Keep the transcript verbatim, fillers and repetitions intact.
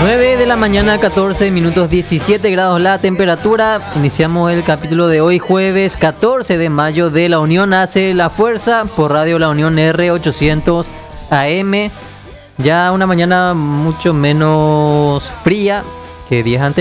nueve de la mañana, catorce minutos, diecisiete grados la temperatura. Iniciamos el capítulo de hoy, jueves catorce de mayo, de La Unión Hace la Fuerza, por Radio La Unión R ochocientos A M. Ya una mañana mucho menos fría que días anteriores.